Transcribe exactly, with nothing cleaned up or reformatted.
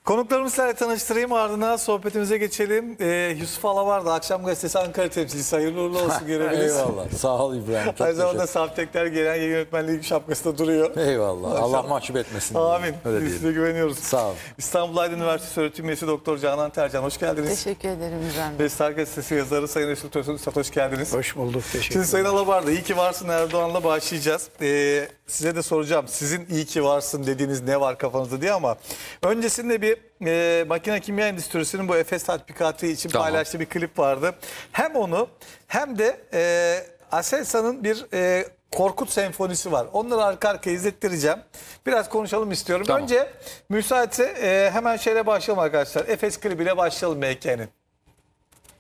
Konuklarımızla tanıştırayım, ardından sohbetimize geçelim. Ee, Yusuf Alavarda, Akşam Gazetesi Ankara temsilcisi. Hayırlı uğurlu olsun göreviniz. Eyvallah. Sağ ol İbrahim. Çok Aynı zamanda teşekkür- Saftekler gelen yayın yönetmenliği şapkasında duruyor. Eyvallah. Maşallah. Allah mahcup etmesin. Amin. Öyle Biz diyelim. size güveniyoruz. Sağ ol. İstanbul Aydın Üniversitesi öğretim üyesi Doktor Canan Tercan, hoş geldiniz. Teşekkür ederim İbrahim Bey. Ve Star Gazetesi yazarı Sayın Resul Tosun Üstad, hoş geldiniz. Hoş bulduk. Teşekkür Şimdi Sayın Alavarda, iyi ki varsın Erdoğan'la başlayacağız. Ee, size de soracağım, sizin iyi ki varsın dediğiniz ne var kafanızda diye, ama öncesinde bir e, makine kimya endüstrisinin bu Efes tatbikatı için Tamam. paylaştığı bir klip vardı. Hem onu hem de e, Aselsan'ın bir e, Korkut Senfonisi var. Onları arka arkaya izlettireceğim. Biraz konuşalım istiyorum. Tamam. Önce müsaitse e, hemen şeyle başlayalım arkadaşlar. Efes klibiyle başlayalım M K'nin.